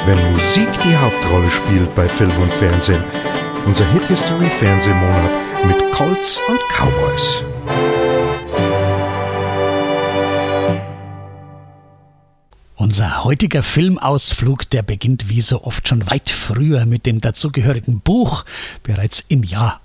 wenn Musik die Hauptrolle spielt bei Film und Fernsehen. Unser Hit History Fernsehmonat mit Colts und Cowboys. Unser heutiger Filmausflug, der beginnt wie so oft schon weit früher mit dem dazugehörigen Buch, bereits im Jahr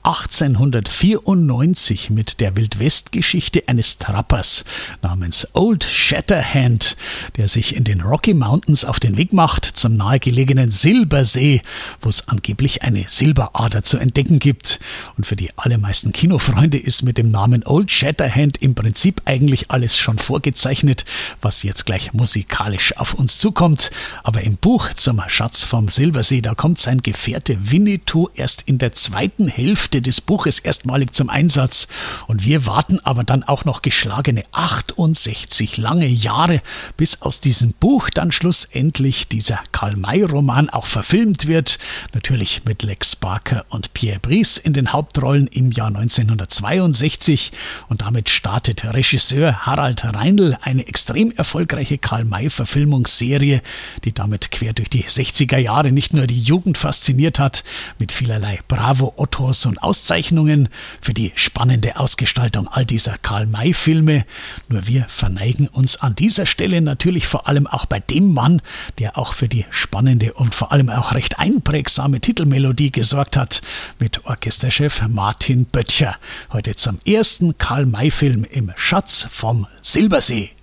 1894 mit der Wildwest-Geschichte eines Trappers namens Old Shatterhand, der sich in den Rocky Mountains auf den Weg macht zum nahegelegenen Silbersee, wo es angeblich eine Silberader zu entdecken gibt. Und für die allermeisten Kinofreunde ist mit dem Namen Old Shatterhand im Prinzip eigentlich alles schon vorgezeichnet, was jetzt gleich musikalisch auf uns zukommt. Aber im Buch zum Schatz vom Silbersee, da kommt sein Gefährte Winnetou erst in der zweiten Hälfte des Buches erstmalig zum Einsatz. Und wir warten aber dann auch noch geschlagene 68 lange Jahre, bis aus diesem Buch dann schlussendlich dieser Karl-May-Roman auch verfilmt wird. Natürlich mit Lex Barker und Pierre Brice in den Hauptrollen im Jahr 1962. Und damit startet Regisseur Harald Reindl eine extrem erfolgreiche Karl-May-Verfilmungsserie, die damit quer durch die 60er Jahre nicht nur die Jugend fasziniert hat, mit vielerlei Bravo-Ottos und Auszeichnungen für die spannende Ausgestaltung all dieser Karl-May-Filme. Nur wir verneigen uns an dieser Stelle natürlich vor allem auch bei dem Mann, der auch für die spannende und vor allem auch recht einprägsame Titelmelodie gesorgt hat, mit Orchesterchef Martin Böttcher. Heute zum ersten Karl-May-Film im Schatz vom Silbersee.